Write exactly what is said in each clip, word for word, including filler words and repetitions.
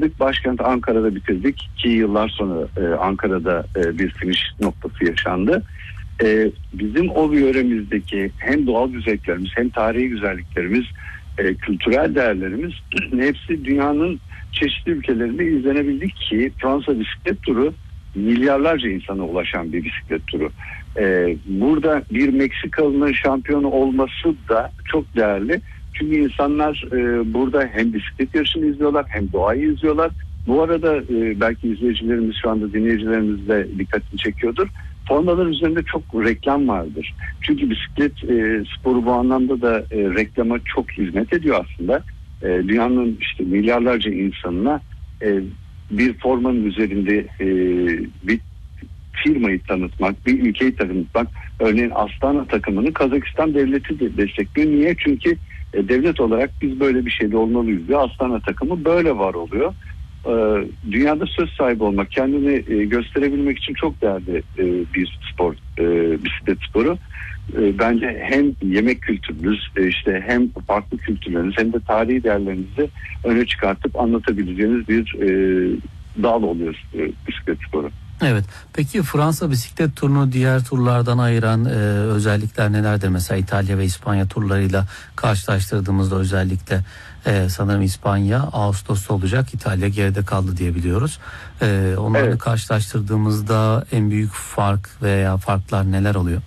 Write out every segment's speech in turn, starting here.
başladık. Başkent Ankara'da bitirdik ki yıllar sonra e, Ankara'da e, bir finish noktası yaşandı. E, bizim o yöremizdeki hem doğal güzelliklerimiz hem tarihi güzelliklerimiz, e, kültürel değerlerimiz hepsi dünyanın çeşitli ülkelerinde izlenebildik ki Fransa bisiklet turu milyarlarca insana ulaşan bir bisiklet turu. Ee, burada bir Meksikalı'nın şampiyonu olması da çok değerli. Çünkü insanlar e, burada hem bisiklet yarışını izliyorlar hem doğayı izliyorlar. Bu arada e, belki izleyicilerimiz şu anda dinleyicilerimiz de dikkatini çekiyordur. Formalar üzerinde çok reklam vardır. Çünkü bisiklet e, sporu bu anlamda da e, reklama çok hizmet ediyor aslında. E, dünyanın işte milyarlarca insanına e, bir formanın üzerinde e, bir firmayı tanıtmak, bir ülkeyi tanıtmak. Örneğin Astana takımını Kazakistan devleti de destekliyor. Niye? Çünkü e, devlet olarak biz böyle bir şeyde olmalıyız diyor. Astana takımı böyle var oluyor. E, dünyada söz sahibi olmak, kendini e, gösterebilmek için çok değerli e, bir spor, e, bisiklet sporu. E, bence hem yemek kültürünüz, e, işte hem farklı kültürleriniz hem de tarihi değerlerinizi öne çıkartıp anlatabileceğiniz bir e, dal oluyor e, bisiklet sporu. Evet. Peki Fransa bisiklet turunu diğer turlardan ayıran e, özellikler nelerdir? Mesela İtalya ve İspanya turlarıyla karşılaştırdığımızda özellikle e, sanırım İspanya Ağustos'ta olacak, İtalya geride kaldı diye biliyoruz. E, onları evet. karşılaştırdığımızda en büyük fark veya farklar neler oluyor?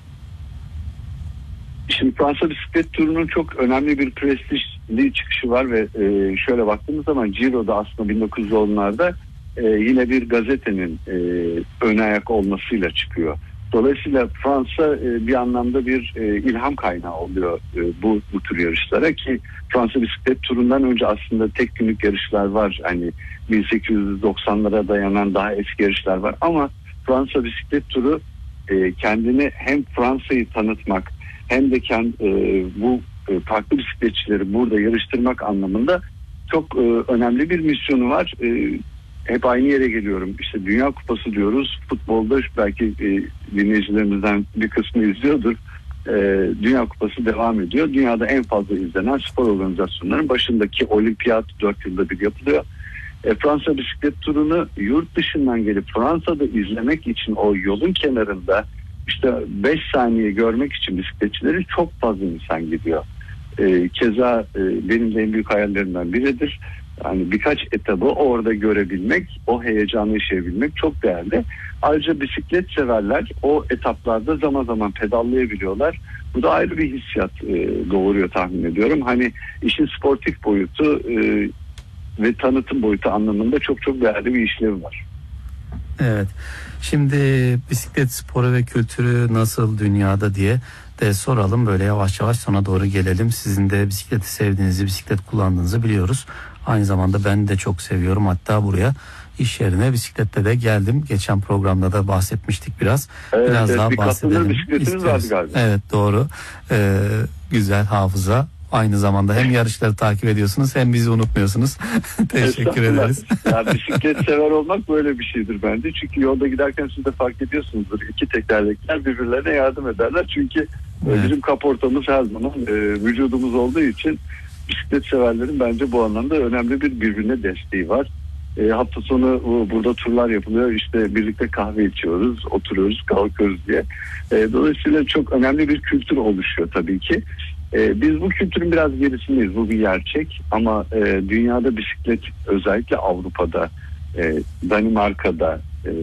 Şimdi Fransa bisiklet turunun çok önemli bir prestijli çıkışı var ve e, şöyle baktığımız zaman Ciro'da aslında bin dokuz yüz onlarda e, yine bir gazetenin e, ön ayak olmasıyla çıkıyor. Dolayısıyla Fransa e, bir anlamda bir e, ilham kaynağı oluyor e, bu, bu tür yarışlara ki Fransa bisiklet turundan önce aslında tek günlük yarışlar var. Hani bin sekiz yüz doksanlara dayanan daha eski yarışlar var ama Fransa bisiklet turu e, kendini hem Fransa'yı tanıtmak hem de kendi, e, bu e, farklı bisikletçileri burada yarıştırmak anlamında çok e, önemli bir misyonu var. E, hep aynı yere geliyorum. İşte Dünya Kupası diyoruz. Futbolda belki e, dinleyicilerimizden bir kısmı izliyordur. E, Dünya Kupası devam ediyor. Dünyada en fazla izlenen spor organizasyonlarının başındaki olimpiyat dört yılda bir yapılıyor. E, Fransa bisiklet turunu yurt dışından gelip Fransa'da izlemek için o yolun kenarında İşte beş saniye görmek için bisikletçileri çok fazla insan gidiyor. Ee, keza e, benim de en büyük hayallerimden biridir. Yani birkaç etabı orada görebilmek, o heyecanı yaşayabilmek çok değerli. Ayrıca bisiklet severler o etaplarda zaman zaman pedallayabiliyorlar. Bu da ayrı bir hissiyat e, doğuruyor tahmin ediyorum. Hani işin sportif boyutu e, ve tanıtım boyutu anlamında çok çok değerli bir işlevi var. Evet. Şimdi bisiklet sporu ve kültürü nasıl dünyada diye de soralım. Böyle yavaş yavaş sona doğru gelelim. Sizin de bisikleti sevdiğinizi, bisiklet kullandığınızı biliyoruz. Aynı zamanda ben de çok seviyorum. Hatta buraya iş yerine bisikletle de geldim. Geçen programda da bahsetmiştik biraz. Evet, biraz evet, daha bir bahsedelim. Bisikletiniz vardı galiba. Evet, doğru. Ee, güzel hafıza. Aynı zamanda hem yarışları takip ediyorsunuz hem bizi unutmuyorsunuz. Teşekkür ederiz. Ya, bisiklet sever olmak böyle bir şeydir bence. Çünkü yolda giderken siz de fark ediyorsunuzdur. İki tekerlekler birbirlerine yardım ederler. Çünkü evet. bizim kaportamız her zaman e, vücudumuz olduğu için bisiklet severlerin bence bu anlamda önemli bir birbirine desteği var. E, hafta sonu o, burada turlar yapılıyor. İşte birlikte kahve içiyoruz, oturuyoruz, kalkıyoruz diye. E, dolayısıyla çok önemli bir kültür oluşuyor tabii ki. Ee, biz bu kültürün biraz gerisindeyiz. Bu bir gerçek ama e, dünyada bisiklet özellikle Avrupa'da, e, Danimarka'da e,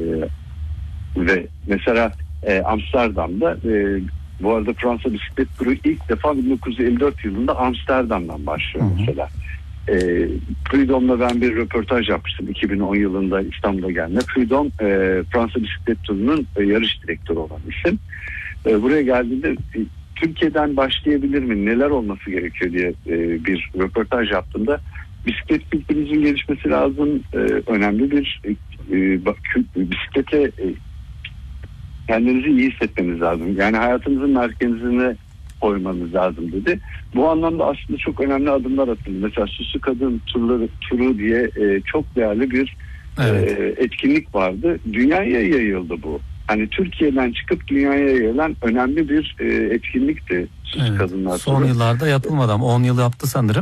ve mesela e, Amsterdam'da e, bu arada Fransa bisiklet turu ilk defa bin dokuz yüz elli dört yılında Amsterdam'dan başlıyor hı hı. mesela. E, Prud'hom'la ben bir röportaj yapmıştım iki bin on yılında İstanbul'a gelme. Prud'hom e, Fransa bisiklet turunun e, yarış direktörü olan isim. E, buraya geldiğinde e, Türkiye'den başlayabilir mi? Neler olması gerekiyor diye e, bir röportaj yaptığımda bisiklet kültürünüzün gelişmesi lazım. E, önemli bir e, bisiklete e, kendinizi iyi hissetmeniz lazım. Yani hayatınızın merkezine koymanız lazım dedi. Bu anlamda aslında çok önemli adımlar atıldı. Mesela Süslü Kadın turları, turu diye e, çok değerli bir evet. e, etkinlik vardı. Dünyaya yayıldı bu. Hani Türkiye'den çıkıp dünyaya yayılan önemli bir e, etkinlikti Süslü evet. Kadınlar Son turu. yıllarda yapılmadı ama on yıl yaptı sanırım.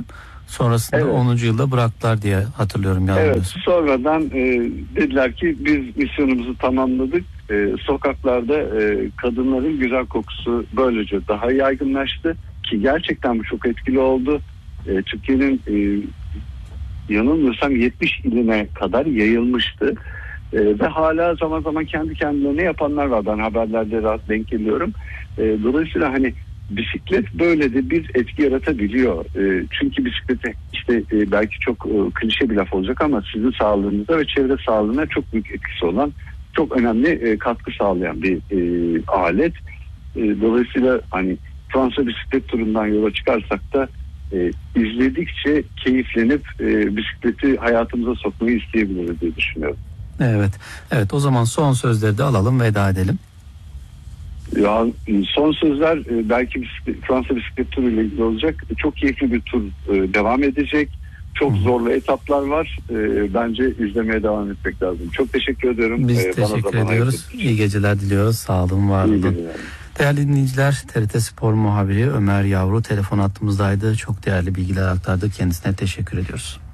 Sonrasında Evet. onuncu yılda bıraktılar diye hatırlıyorum. Evet, sonradan e, dediler ki biz misyonumuzu tamamladık. E, sokaklarda e, kadınların güzel kokusu böylece daha yaygınlaştı ki gerçekten bu çok etkili oldu. E, Türkiye'nin e, yanılmıyorsam yetmiş iline kadar yayılmıştı. E, ve hala zaman zaman kendi kendilerine yapanlar var. Ben haberlerde rahat denk geliyorum. E, dolayısıyla hani bisiklet böyle de bir etki yaratabiliyor. E, çünkü bisiklete işte e, belki çok e, klişe bir laf olacak ama sizin sağlığınıza ve çevre sağlığına çok büyük etkisi olan, çok önemli e, katkı sağlayan bir e, alet. E, dolayısıyla hani Fransa bisiklet turundan yola çıkarsak da e, izledikçe keyiflenip e, bisikleti hayatımıza sokmayı isteyebiliriz diye düşünüyorum. Evet. Evet, o zaman son sözleri de alalım, veda edelim. Ya son sözler e, belki bisiklet, Fransa bisiklet turu ile ilgili olacak. Çok keyifli bir tur e, devam edecek. Çok Hı. zorlu etaplar var. E, bence izlemeye devam etmek lazım. Çok teşekkür ediyorum. Biz E, teşekkür zaman ediyoruz. ayırdığınız için. İyi geceler diliyoruz. Sağ olun, var İyi olun. geceler. Değerli dinleyiciler, T R T Spor muhabiri Ömer Yavru telefon hattımızdaydı. Çok değerli bilgiler aktardı. Kendisine teşekkür ediyoruz.